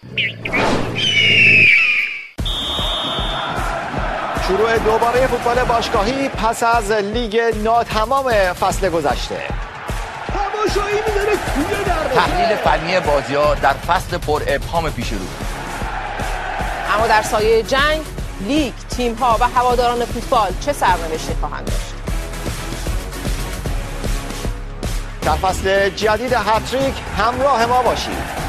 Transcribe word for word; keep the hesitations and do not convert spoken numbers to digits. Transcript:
شروع دوباره فوتبال باشگاهی پس از لیگ ناتمام فصل گذشته. تماشایی می‌داره توی دروازه. تحلیل فنی بازی‌ها در فصل پر ابهام پیش رو. اما در سایه جنگ، لیگ، تیم‌ها و هواداران فوتبال چه سرنوشتی خواهند داشت؟ در فصل جدید هتریک همراه ما باشید.